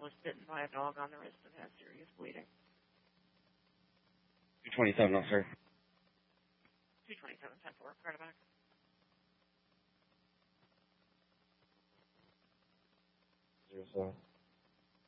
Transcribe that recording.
was bitten by a dog on the wrist and has serious bleeding. 227, officer. 227, 10-4, right back. 07.